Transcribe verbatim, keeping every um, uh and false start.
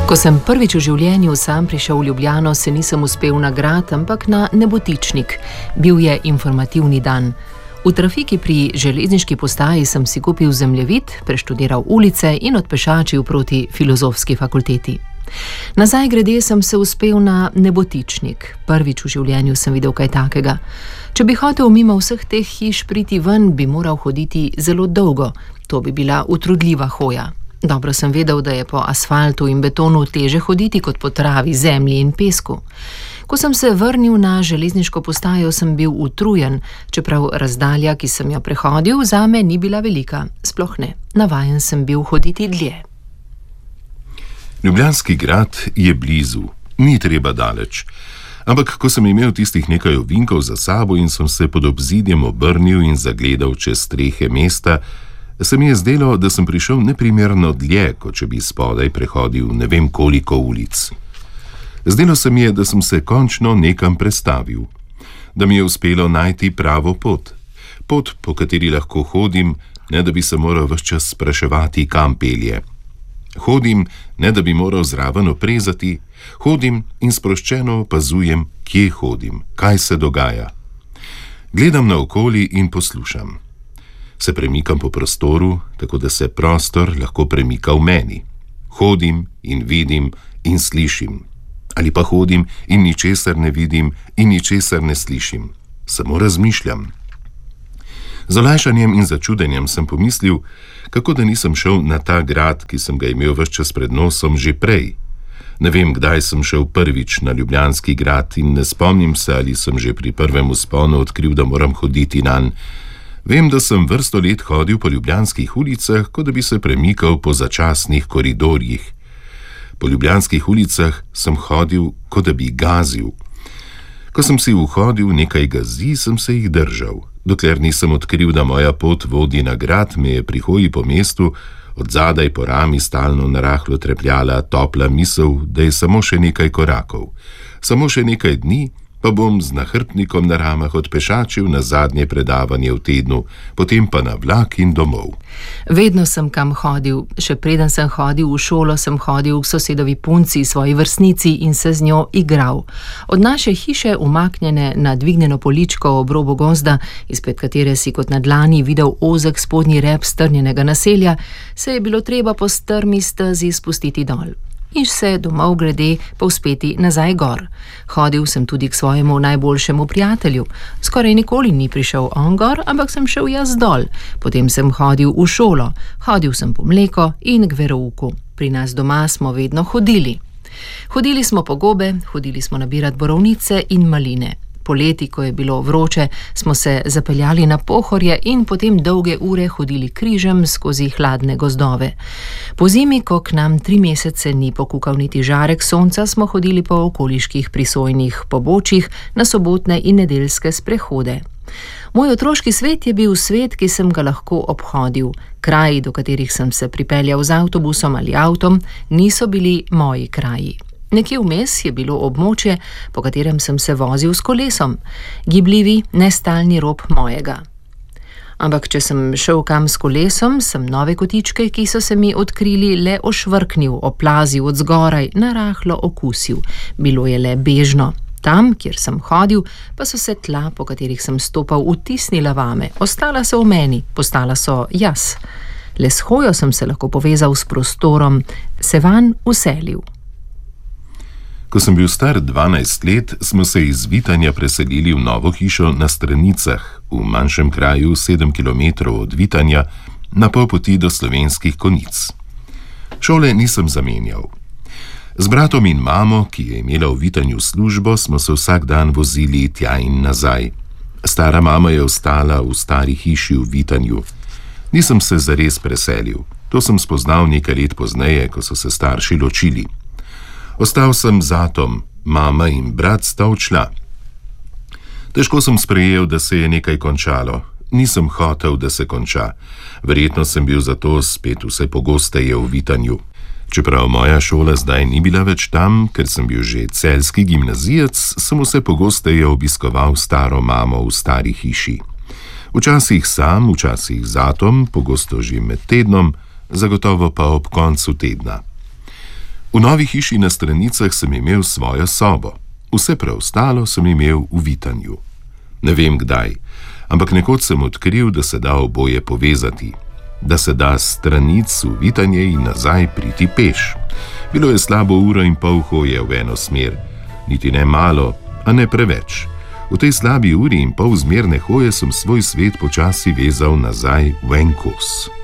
Ko sem prvič v življenju sam prišel v Ljubljano, se nisem uspel na grad, ampak na Nebotičnik. Bil je informativni dan. V trafiki pri železniški postaji sem si kupil zemljevid, preštudiral ulice in odpešačil proti filozofski fakulteti. Nazaj grede sem se uspel na Nebotičnik. Prvič v življenju sem videl kaj takega. Če bi hotel mimo vseh teh hiš priti ven, bi moral hoditi zelo dolgo. To bi bila utrudljiva hoja. Dobro sem vedel, da je po asfaltu in betonu teže hoditi kot po travi, zemlji in pesku. Ko sem se vrnil na železniško postajo, sem bil utrujen, čeprav razdalja, ki sem jo prehodil, zame ni bila velika. Sploh ne. Navajen sem bil hoditi dlje. Ljubljanski grad je blizu, ni treba daleč. Ampak ko sem imel tistih nekaj ovinkov za sabo in sem se pod obzidjem obrnil in zagledal čez strehe mesta, se mi je zdelo, da sem prišel neprimerno dlje, kot če bi spodaj prehodil ne vem koliko ulic. Zdelo se mi je, da sem se končno nekam prestavil, da mi je uspelo najti pravo pot, pot, po kateri lahko hodim, ne da bi se moral ves čas spraševati, kam pelje. Hodim, ne da bi moral zraven oprezati, hodim in sproščeno opazujem, kje hodim, kaj se dogaja. Gledam naokoli in poslušam. Se premikam po prostoru, tako da se prostor lahko premika v meni. Hodim in vidim in slišim. Ali pa hodim in ničesar ne vidim in ničesar ne slišim. Samo razmišljam. Z olajšanjem in začudenjem sem pomislil, kako da nisem šel na ta grad, ki sem ga imel ves čas pred nosom že prej. Ne vem, kdaj sem šel prvič na Ljubljanski grad in ne spomnim se, ali sem že pri prvem vzponu odkril, da moram hoditi nanj. Vem, da sem vrsto let hodil po ljubljanskih ulicah, kot da bi se premikal po začasnih koridorjih. Po ljubljanskih ulicah sem hodil, kot da bi gazil. Ko sem si vhodil nekaj gazi, sem se jih držal. Dokler nisem odkril, da moja pot vodi na grad, me je pri hoji po mestu od zadaj po rami stalno narahlo trepljala topla misel, da je samo še nekaj korakov. Samo še nekaj dni, pa bom z nahrbtnikom na ramah odpešačil na zadnje predavanje v tednu, potem pa na vlak in domov. Vedno sem kam hodil. Še preden sem hodil v šolo, sem hodil k sosedovi punci, svoji vrstnici in se z njo igral. Od naše hiše, umaknjene na dvignjeno poličko ob robu gozda, izpred katere si kot na dlani videl ozek spodnji rep strnjenega naselja, se je bilo treba po strmi stezi spustiti dol in se domov grede povzpeti nazaj gor. Hodil sem tudi k svojemu najboljšemu prijatelju. Skoraj nikoli ni prišel on gor, ampak sem šel jaz dol. Potem sem hodil v šolo. Hodil sem po mleko in k verouku. Pri nas doma smo vedno hodili. Hodili smo po gobe, hodili smo nabirat borovnice in maline. Poleti, ko je bilo vroče, smo se zapeljali na Pohorje in potem dolge ure hodili križem skozi hladne gozdove. Po zimi, ko k nam tri mesece ni pokukal niti žarek sonca, smo hodili po okoliških prisojnih pobočjih na sobotne in nedeljske sprehode. Moj otroški svet je bil svet, ki sem ga lahko obhodil. Kraji, do katerih sem se pripeljal z avtobusom ali avtom, niso bili moji kraji. Nekje vmes je bilo območje, po katerem sem se vozil s kolesom, gibljivi, nestalni rob mojega. Ampak če sem šel kam s kolesom, sem nove kotičke, ki so se mi odkrili, le ošvrknil, oplazil od zgoraj, narahlo okusil. Bilo je le bežno. Tam, kjer sem hodil, pa so se tla, po katerih sem stopal, vtisnila vame. Ostala so v meni, postala so jaz. Le s hojo sem se lahko povezal s prostorom, se vanj vselil. Ko sem bil star dvanajst let, smo se iz Vitanja preselili v novo hišo na Stranicah, v manjšem kraju sedem kilometrov od Vitanja, na pol poti do Slovenskih Konjic. Šole nisem zamenjal. Z bratom in mamo, ki je imela v Vitanju službo, smo se vsak dan vozili tja in nazaj. Stara mama je ostala v stari hiši v Vitanju. Nisem se zares preselil. To sem spoznal nekaj let pozneje, ko so se starši ločili. Ostal sem z atom, mama in brat sta odšla. Težko sem sprejel, da se je nekaj končalo. Nisem hotel, da se konča. Verjetno sem bil zato spet vse pogosteje v Vitanju. Čeprav moja šola zdaj ni bila več tam, ker sem bil že celjski gimnazijec, sem vse pogosteje obiskoval staro mamo v stari hiši. Včasih sam, včasih z atom, pogosto že med tednom, zagotovo pa ob koncu tedna. V novi hiši na Stranicah sem imel svojo sobo, vse preostalo sem imel v Vitanju. Ne vem kdaj, ampak nekoč sem odkril, da se da oboje povezati, da se da s Stranic v Vitanje in nazaj priti peš. Bilo je slabo uro in pol hoje v eno smer, niti ne malo, a ne preveč. V tej slabi uri in pol zmerne hoje sem svoj svet počasi vezal nazaj v en kos.